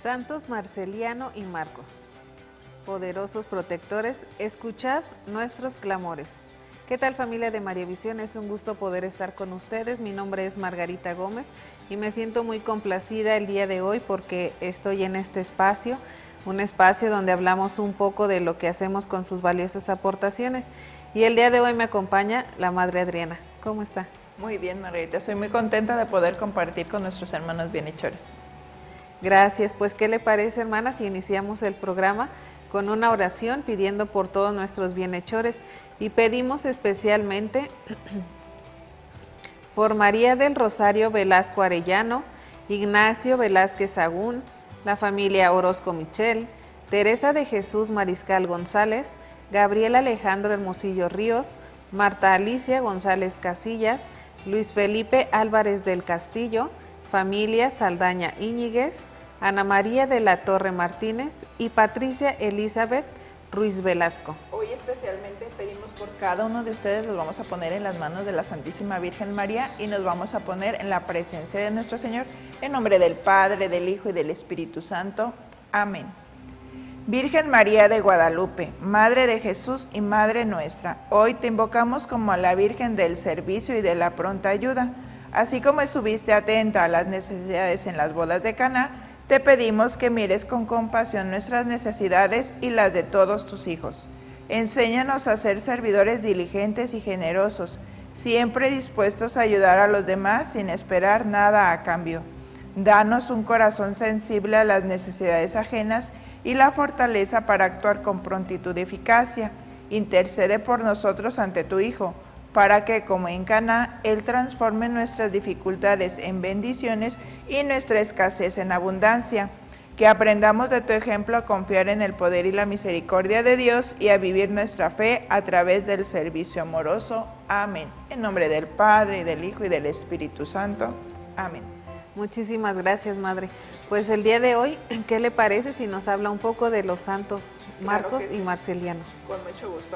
Santos Marceliano y Marcos, poderosos protectores, escuchad nuestros clamores. ¿Qué tal, familia de María Visión? Es un gusto poder estar con ustedes. Mi nombre es Margarita Gómez y me siento muy complacida el día de hoy porque estoy en este espacio, un espacio donde hablamos un poco de lo que hacemos con sus valiosas aportaciones. Y el día de hoy me acompaña la Madre Adriana. ¿Cómo está? Muy bien, Margarita. Estoy muy contenta de poder compartir con nuestros hermanos bienhechores. Gracias. Pues, ¿qué le parece, hermana, si iniciamos el programa con una oración pidiendo por todos nuestros bienhechores? Y pedimos especialmente por María del Rosario Velasco Arellano, Ignacio Velázquez Sagún, la familia Orozco Michel, Teresa de Jesús Mariscal González, Gabriel Alejandro Hermosillo Ríos, Marta Alicia González Casillas, Luis Felipe Álvarez del Castillo, familia Saldaña Íñiguez, Ana María de la Torre Martínez y Patricia Elizabeth Ruiz Velasco. Hoy especialmente pedimos por cada uno de ustedes, los vamos a poner en las manos de la Santísima Virgen María y nos vamos a poner en la presencia de nuestro Señor, en nombre del Padre, del Hijo y del Espíritu Santo. Amén. Virgen María de Guadalupe, Madre de Jesús y Madre nuestra, hoy te invocamos como a la Virgen del servicio y de la pronta ayuda. Así como estuviste atenta a las necesidades en las bodas de Caná, te pedimos que mires con compasión nuestras necesidades y las de todos tus hijos. Enséñanos a ser servidores diligentes y generosos, siempre dispuestos a ayudar a los demás sin esperar nada a cambio. Danos un corazón sensible a las necesidades ajenas y la fortaleza para actuar con prontitud y eficacia. Intercede por nosotros ante tu Hijo, para que, como en Caná, Él transforme nuestras dificultades en bendiciones y nuestra escasez en abundancia. Que aprendamos de tu ejemplo a confiar en el poder y la misericordia de Dios y a vivir nuestra fe a través del servicio amoroso. Amén. En nombre del Padre, del Hijo y del Espíritu Santo. Amén. Muchísimas gracias, Madre. Pues el día de hoy, ¿qué le parece si nos habla un poco de los santos Marcos y Marceliano? Con mucho gusto.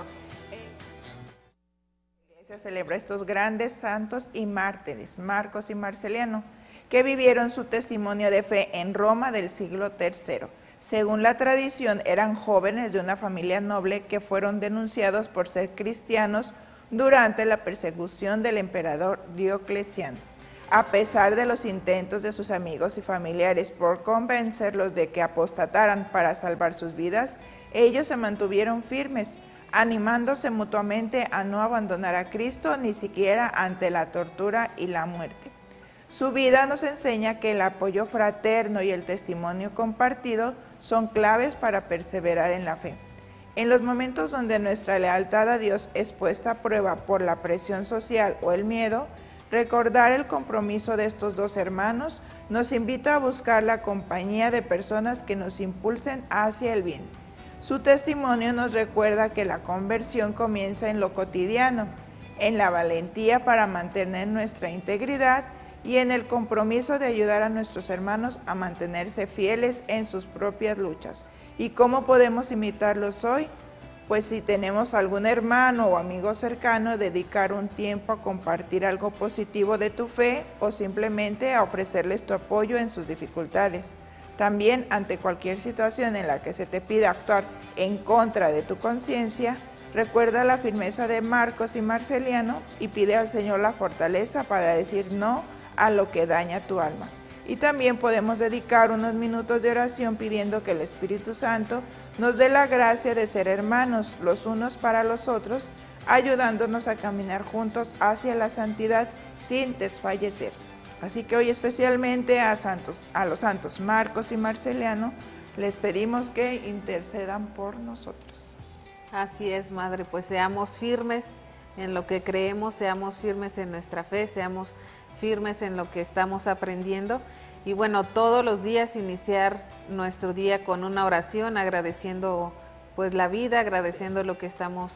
Se celebra estos grandes santos y mártires, Marcos y Marceliano, que vivieron su testimonio de fe en Roma del siglo III. Según la tradición, eran jóvenes de una familia noble que fueron denunciados por ser cristianos durante la persecución del emperador Diocleciano. A pesar de los intentos de sus amigos y familiares por convencerlos de que apostataran para salvar sus vidas, ellos se mantuvieron firmes, animándose mutuamente a no abandonar a Cristo ni siquiera ante la tortura y la muerte. Su vida nos enseña que el apoyo fraterno y el testimonio compartido son claves para perseverar en la fe. En los momentos donde nuestra lealtad a Dios es puesta a prueba por la presión social o el miedo, recordar el compromiso de estos dos hermanos nos invita a buscar la compañía de personas que nos impulsen hacia el bien. Su testimonio nos recuerda que la conversión comienza en lo cotidiano, en la valentía para mantener nuestra integridad y en el compromiso de ayudar a nuestros hermanos a mantenerse fieles en sus propias luchas. ¿Y cómo podemos imitarlos hoy? Pues si tenemos algún hermano o amigo cercano, dedicar un tiempo a compartir algo positivo de tu fe o simplemente a ofrecerles tu apoyo en sus dificultades. También, ante cualquier situación en la que se te pida actuar en contra de tu conciencia, recuerda la firmeza de Marcos y Marceliano y pide al Señor la fortaleza para decir no a lo que daña tu alma. Y también podemos dedicar unos minutos de oración pidiendo que el Espíritu Santo nos dé la gracia de ser hermanos los unos para los otros, ayudándonos a caminar juntos hacia la santidad sin desfallecer. Así que hoy especialmente a los santos Marcos y Marceliano les pedimos que intercedan por nosotros. Así es, Madre, pues seamos firmes en lo que creemos, seamos firmes en nuestra fe, seamos firmes en lo que estamos aprendiendo y bueno, todos los días iniciar nuestro día con una oración, agradeciendo pues la vida, agradeciendo lo que estamos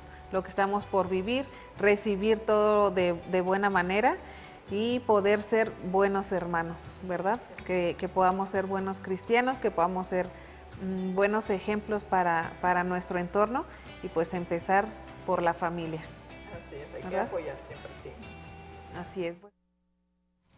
por vivir, recibir todo de buena manera y poder ser buenos hermanos, ¿verdad? Que podamos ser buenos cristianos, que podamos ser buenos ejemplos para nuestro entorno y pues empezar por la familia. Así es, hay que apoyar siempre, sí. Así es.